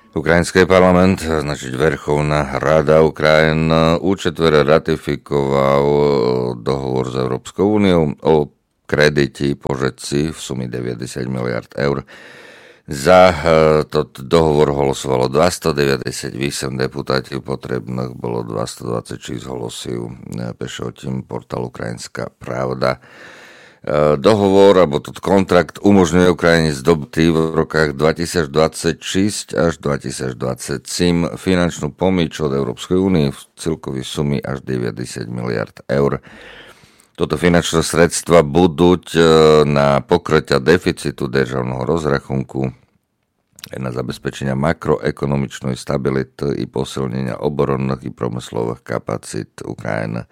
Ukrajinský parlament, значить Верховна Рада Ukrajin u četvrť ratifikoval dohovor s Európskou úniou o krediti požičci v sume 90 miliard eur. Za toto dohovor hlasovalo 298 deputáti, potrebných bolo 226 hlasov, píše o tým portál Ukrajinská pravda. Dohovor, alebo tot kontrakt umožňuje Ukrajine zdobty v rokách 2026 až 2027 finančnú pomoc od Európskej únie v celkovej sumy až 90 miliard eur. Toto finančné sredstva budú na pokrytia deficitu državného rozrachunku, na zabezpečenia makroekonomičnej stability i posilnenia obоронних i promyslových kapacít Ukrajiny.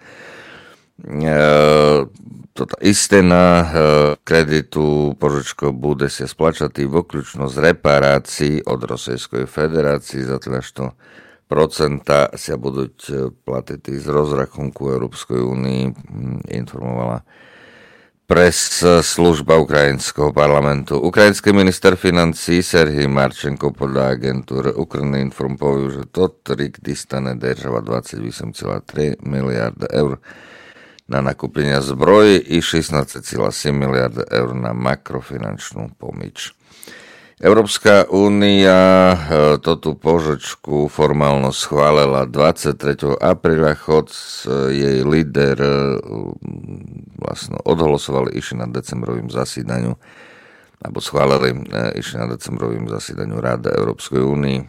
Toto istena kreditu požičko bude sa splačati vključno z reparácií od Rosijskoj federácii, zato što procenta sa budú platiti z rozrachunku Európskej únii, informovala pres služba Ukrajinského parlamentu. Ukrajinský minister financí Serhij Marčenko podľa agentúry Ukrineinform povedal, že toto rok dostane država 28,3 miliardy eur na nakúpenie zbroji i 16,7 miliardy eur na makrofinančnú pomoc. Európska únia toto požičku formálno schválila 23. apríla, chod jej líder vlastne odhlasovali, išli na decembrovým zasídaniu, alebo schválili, išli na decembrovým zasídaniu Rady Európskej únii.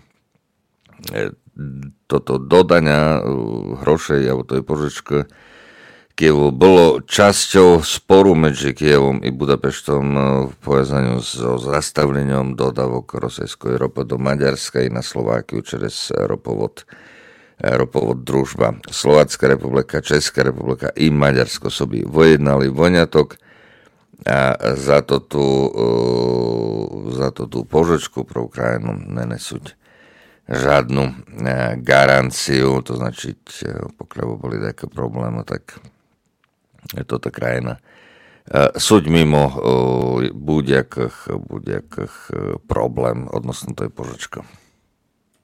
Toto dodania hrošej, alebo to je požička Kievu bolo časťou sporu medzi Kievom i Budapeštom v povezaniu so zastavlením dodávok rosijskej ropy do Maďarska i na Slovákiu через ropovod Družba. Slovenská republika, Česká republika i Maďarsko sobі vojednali voňatok a za to tú požičku pro Ukrajinu nenesúť žiadnu garanciu, to znači pokiaľ boli také problémy, tak je to tá krajina súď mimo budjakých problém odnosno tej požičky.